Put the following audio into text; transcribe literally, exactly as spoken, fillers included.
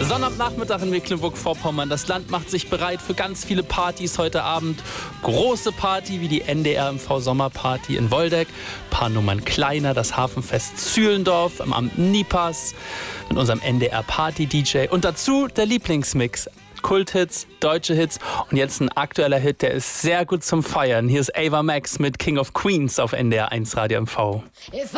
Sonnabendnachmittag in Mecklenburg-Vorpommern. Das Land macht sich bereit für ganz viele Partys heute Abend. Große Party wie die N D R M V Sommerparty in Woldeck. Paar Nummern kleiner, das Hafenfest Zühlendorf am Amt Nipas mit unserem N D R Party-D J. Und dazu der Lieblingsmix. Kulthits, deutsche Hits und jetzt ein aktueller Hit, der ist sehr gut zum Feiern. Hier ist Ava Max mit King of Queens auf N D R eins Radio M V.